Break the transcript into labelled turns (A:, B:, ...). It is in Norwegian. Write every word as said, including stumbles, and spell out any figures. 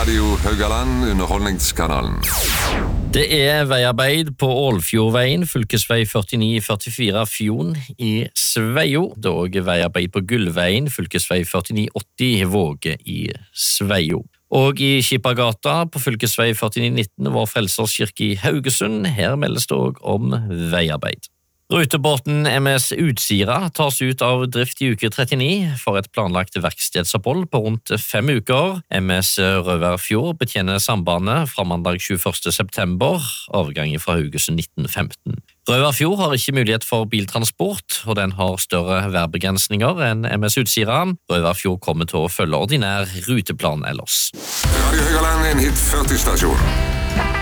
A: Radio Haugaland, underholdningskanalen.
B: Det er veiarbeid på Ålfjordveien, fylkesvei førtini førtifire Fjon i Sveio. Det er også veiarbeid på Gullveien, fylkesvei førtini åtti Våge i Sveio. Og i Skippergata på fylkesvei førtini nitten Vår Frelsers kirke i Haugesund. Her meldes det også om veiarbeid. Rutebåten M S Utsira tas ut av drift i uke trettini for et planlagt verkstedsopphold på rundt fem uker. M S Røverfjord betjener sambandet fra mandag tjueførste september, avgang fra Haugesund nitten femten. Røverfjord har ikke mulighet for biltransport, og den har større værbegrensninger enn M S Utsira. Røverfjord kommer til å følge ordinær ruteplan ellers.
A: Radio Haugaland, en hit førti stasjon.